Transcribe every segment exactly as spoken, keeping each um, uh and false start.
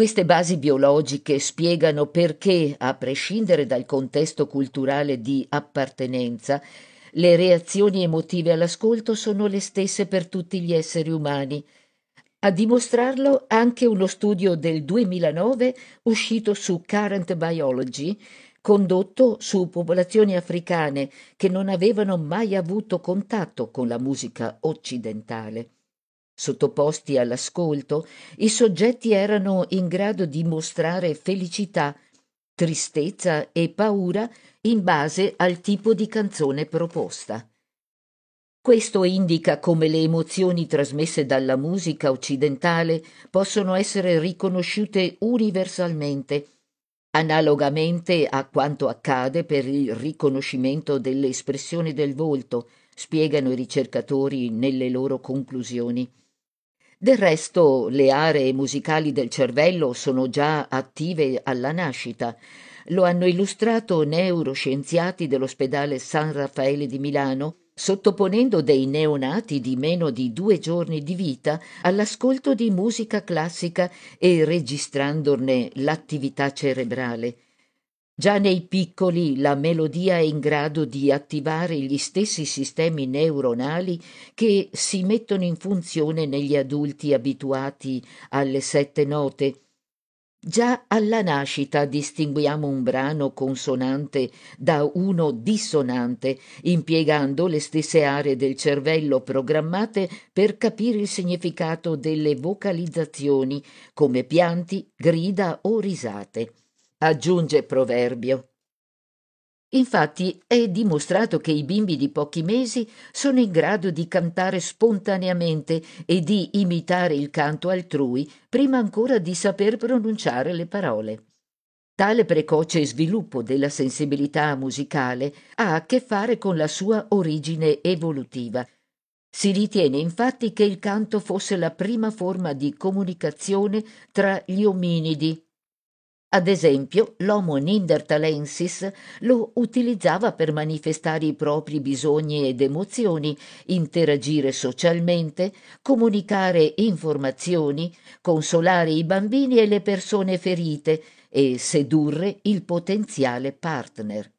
Queste basi biologiche spiegano perché, a prescindere dal contesto culturale di appartenenza, le reazioni emotive all'ascolto sono le stesse per tutti gli esseri umani. A dimostrarlo anche uno studio del duemilanove uscito su Current Biology, condotto su popolazioni africane che non avevano mai avuto contatto con la musica occidentale. Sottoposti all'ascolto, i soggetti erano in grado di mostrare felicità, tristezza e paura in base al tipo di canzone proposta. Questo indica come le emozioni trasmesse dalla musica occidentale possono essere riconosciute universalmente, analogamente a quanto accade per il riconoscimento delle espressioni del volto, spiegano i ricercatori nelle loro conclusioni. Del resto, le aree musicali del cervello sono già attive alla nascita. Lo hanno illustrato neuroscienziati dell'ospedale San Raffaele di Milano, sottoponendo dei neonati di meno di due giorni di vita all'ascolto di musica classica e registrandone l'attività cerebrale. Già nei piccoli la melodia è in grado di attivare gli stessi sistemi neuronali che si mettono in funzione negli adulti abituati alle sette note. Già alla nascita distinguiamo un brano consonante da uno dissonante, impiegando le stesse aree del cervello programmate per capire il significato delle vocalizzazioni, come pianti, grida o risate. Aggiunge Proverbio. Infatti è dimostrato che i bimbi di pochi mesi sono in grado di cantare spontaneamente e di imitare il canto altrui prima ancora di saper pronunciare le parole. Tale precoce sviluppo della sensibilità musicale ha a che fare con la sua origine evolutiva. Si ritiene infatti che il canto fosse la prima forma di comunicazione tra gli ominidi. Ad esempio, l'Homo neanderthalensis lo utilizzava per manifestare i propri bisogni ed emozioni, interagire socialmente, comunicare informazioni, consolare i bambini e le persone ferite e sedurre il potenziale partner.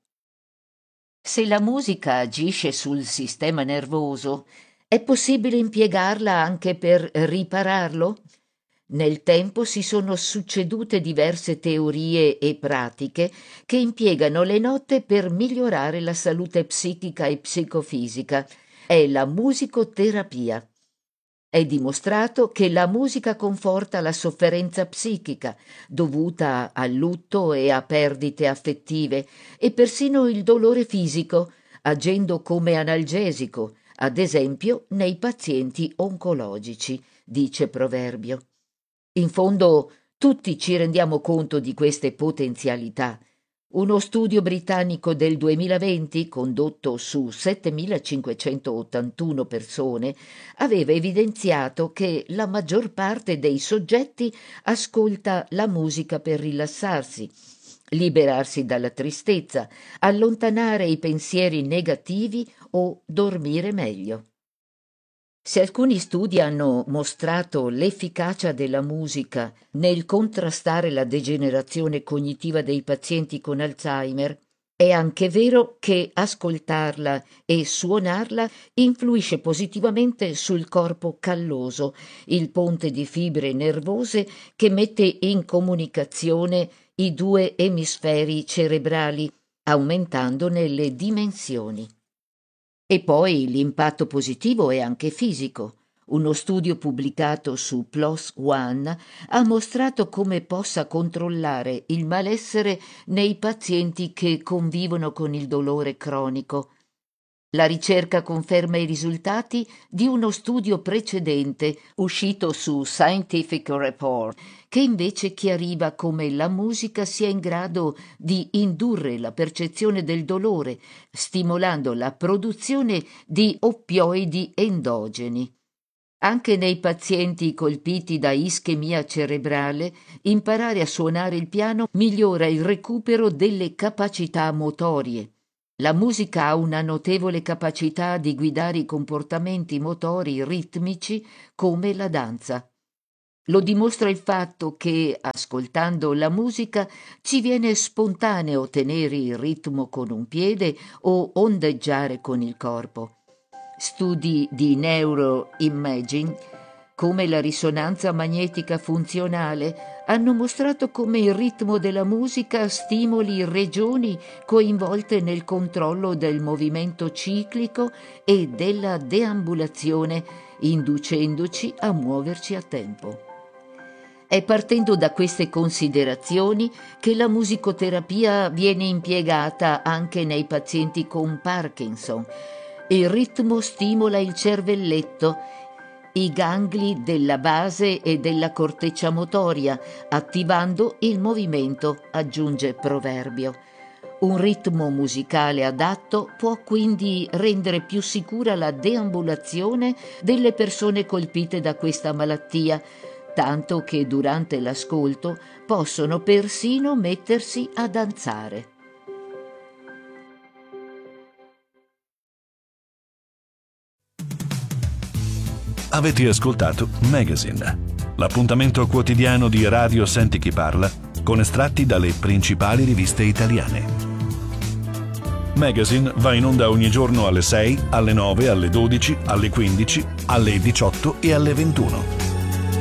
Se la musica agisce sul sistema nervoso, è possibile impiegarla anche per ripararlo? Nel tempo si sono succedute diverse teorie e pratiche che impiegano le note per migliorare la salute psichica e psicofisica. È la musicoterapia. È dimostrato che la musica conforta la sofferenza psichica dovuta al lutto e a perdite affettive e persino il dolore fisico, agendo come analgesico, ad esempio nei pazienti oncologici, dice Proverbio. In fondo tutti ci rendiamo conto di queste potenzialità. Uno studio britannico del duemilaventi, condotto su settemilacinquecentottantuno persone, aveva evidenziato che la maggior parte dei soggetti ascolta la musica per rilassarsi, liberarsi dalla tristezza, allontanare i pensieri negativi o dormire meglio. Se alcuni studi hanno mostrato l'efficacia della musica nel contrastare la degenerazione cognitiva dei pazienti con Alzheimer, è anche vero che ascoltarla e suonarla influisce positivamente sul corpo calloso, il ponte di fibre nervose che mette in comunicazione i due emisferi cerebrali, aumentandone le dimensioni. E poi l'impatto positivo è anche fisico. Uno studio pubblicato su PLOS ONE ha mostrato come possa controllare il malessere nei pazienti che convivono con il dolore cronico. La ricerca conferma i risultati di uno studio precedente uscito su Scientific Report, che invece chiariva come la musica sia in grado di indurre la percezione del dolore, stimolando la produzione di oppioidi endogeni. Anche nei pazienti colpiti da ischemia cerebrale, imparare a suonare il piano migliora il recupero delle capacità motorie. La musica ha una notevole capacità di guidare i comportamenti motori ritmici come la danza. Lo dimostra il fatto che, ascoltando la musica, ci viene spontaneo tenere il ritmo con un piede o ondeggiare con il corpo. Studi di neuroimaging, come la risonanza magnetica funzionale, hanno mostrato come il ritmo della musica stimoli regioni coinvolte nel controllo del movimento ciclico e della deambulazione, inducendoci a muoverci a tempo. È partendo da queste considerazioni che la musicoterapia viene impiegata anche nei pazienti con Parkinson. Il ritmo stimola il cervelletto, i gangli della base e della corteccia motoria, attivando il movimento, aggiunge Proverbio. Un ritmo musicale adatto può quindi rendere più sicura la deambulazione delle persone colpite da questa malattia, tanto che durante l'ascolto possono persino mettersi a danzare. Avete ascoltato Magazine, l'appuntamento quotidiano di Radio Senti Chi Parla con estratti dalle principali riviste italiane. Magazine va in onda ogni giorno alle sei, alle nove, alle dodici, alle quindici, alle diciotto e alle ventuno.